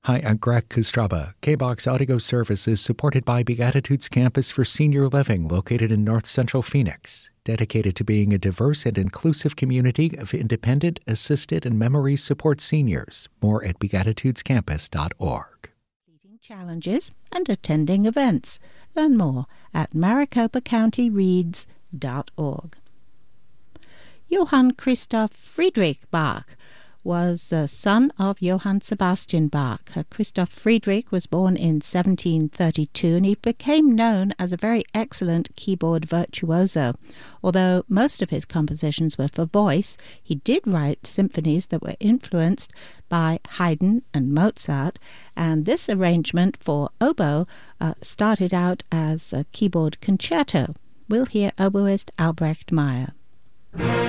Hi, I'm Greg Kostraba. K-Box Audio Service is supported by Beatitudes Campus for Senior Living located in North Central Phoenix, dedicated to being a diverse and inclusive community of independent, assisted, and memory support seniors. More at beatitudescampus.org. Challenges and attending events. Learn more at maricopacountyreads.org. Johann Christoph Friedrich Bach was the son of Johann Sebastian Bach. Christoph Friedrich was born in 1732 and he became known as a very excellent keyboard virtuoso. Although most of his compositions were for voice, he did write symphonies that were influenced by Haydn and Mozart, and this arrangement for oboe started out as a keyboard concerto. We'll hear oboist Albrecht Meyer.